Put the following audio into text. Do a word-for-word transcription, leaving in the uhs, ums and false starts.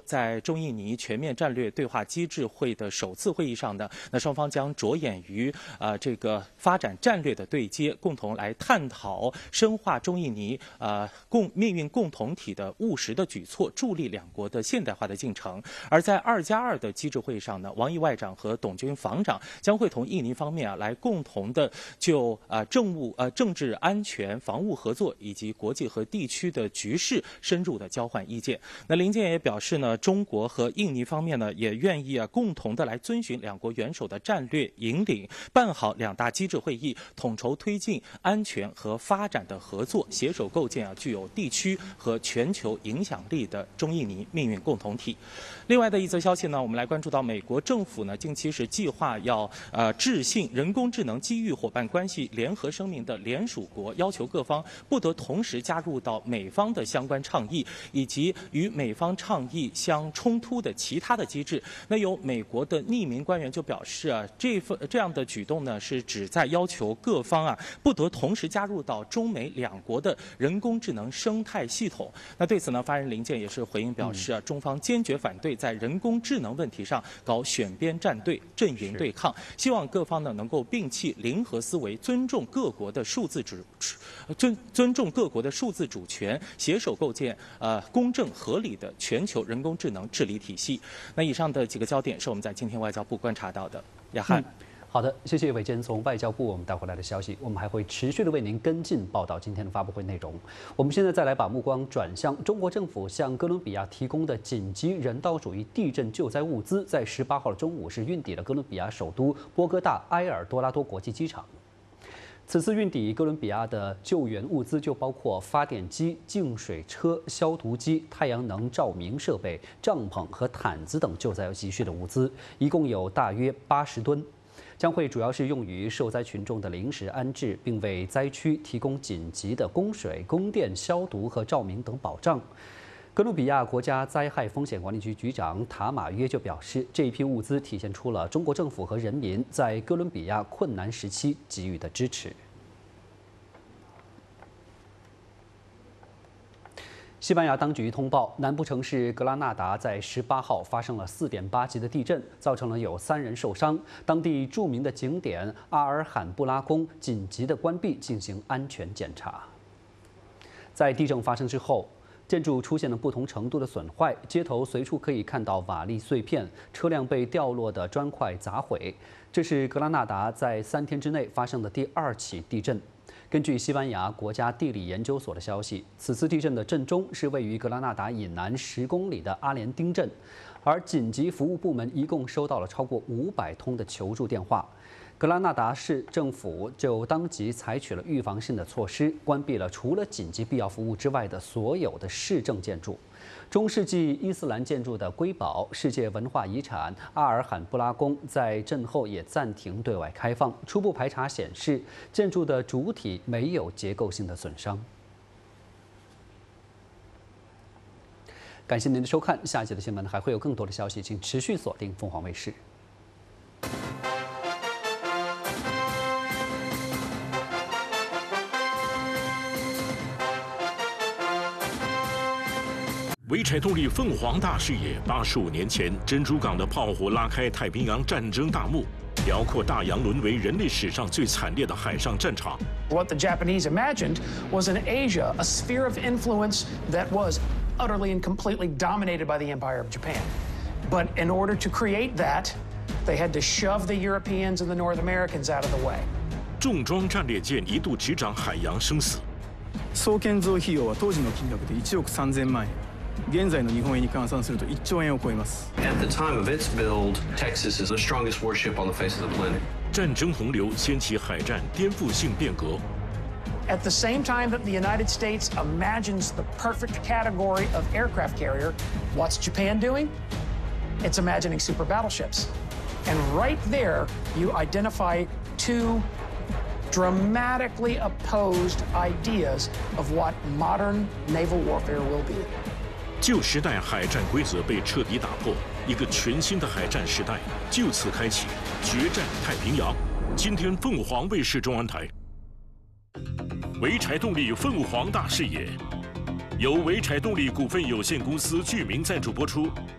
在中印尼全面战略对话机制会的首次会议上呢，那双方将着眼于呃这个发展战略的对接，共同来探讨深化中印尼呃共命运共同体的务实的举措，助力两国的现代化的进程。而在二加二的机制会议上呢，王毅外长和董军防长将会同印尼方面啊来共同的就呃政务呃政治安全、防务合作以及国际和地区的局势深入的交换意见。那林健也表示呢，中国和印尼方面呢也愿意啊共同的来遵循两国元首的战略引领，办好两大机制会议，统筹推进安全和发展的合作，携手构建啊具有地区和全球影响力的中印尼命运共同体。另外的一则消息呢，我们来关注到美国政府呢近期是计划要呃致信人工智能机遇伙伴关系联合声明的联署国，要求各方不得同时加入到美方的相关倡议以及与美方倡议相冲突的其他的机制。那有美国的匿名官员就表示啊，这份这样的举动呢是旨在要求各方啊不得同时加入到中美两国的人工智能生态系统。那对此呢，发言人林健也是回应表示啊，中方坚决反对在人工智能问题上搞选边站队、阵营对抗，希望各方呢能够摒弃零和思维，尊重各国的数字主尊尊重各国的数字主权，携手构建呃公正合理的全球人工智能治理体系。那以上的几个焦点是我们在今天外交部观察到的。亚翰。嗯好的，谢谢伟坚从外交部我们带回来的消息，我们还会持续的为您跟进报道今天的发布会内容。我们现在再来把目光转向中国政府向哥伦比亚提供的紧急人道主义地震救灾物资，在十八号中午是运抵了哥伦比亚首都波哥大埃尔多拉多国际机场。此次运抵哥伦比亚的救援物资就包括发电机、净水车、消毒机、太阳能照明设备、帐篷和毯子等救灾急需的物资，一共有大约八十吨。将会主要是用于受灾群众的临时安置，并为灾区提供紧急的供水、供电、消毒和照明等保障。哥伦比亚国家灾害风险管理局局长塔马约就表示，这一批物资体现出了中国政府和人民在哥伦比亚困难时期给予的支持。西班牙当局通报，南部城市格拉纳达在十八号发生了四点八级的地震，造成了有三人受伤。当地著名的景点阿尔罕布拉宫紧急的关闭，进行安全检查。在地震发生之后，建筑出现了不同程度的损坏，街头随处可以看到瓦砾碎片，车辆被掉落的砖块砸毁。这是格拉纳达在三天之内发生的第二起地震。根据西班牙国家地理研究所的消息，此次地震的震中是位于格拉纳达以南十公里的阿连丁镇，而紧急服务部门一共收到了超过五百通的求助电话。格拉纳达市政府就当即采取了预防性的措施，关闭了除了紧急必要服务之外的所有的市政建筑。中世纪伊斯兰建筑的瑰宝、世界文化遗产阿尔罕布拉宫在震后也暂停对外开放。初步排查显示，建筑的主体没有结构性的损伤。感谢您的收看，下一节的新闻还会有更多的消息，请持续锁定凤凰卫视。 潍柴动力凤凰大视野，八十五年前珍珠港的炮火拉开太平洋战争大幕，辽阔大洋沦为人类史上最惨烈的海上战场。 What the Japanese imagined was an Asia, a sphere of influence that was utterly and completely dominated by the Empire of Japan. But in order to create that, they had to shove the Europeans and the North Americans out of the way. 重装战列舰一度执掌海洋生死。 総建造費用は当時の金額でいちおくさんぜんまん円。現在の日本円に換算するといっちょう円を超えます。 At the time of its build, Texas is the strongest warship on the face of the planet. 战争洪流掀起海战颠覆性变革。 At the same time that the United States imagines the perfect category of aircraft carrier, what's Japan doing? It's imagining super battleships. And right there, you identify two dramatically opposed ideas of what modern naval warfare will be. 旧时代海战规则被彻底打破，一个全新的海战时代就此开启，决战太平洋。今天凤凰卫视中文台，潍柴动力凤凰大视野，由潍柴动力股份有限公司居民赞助播出。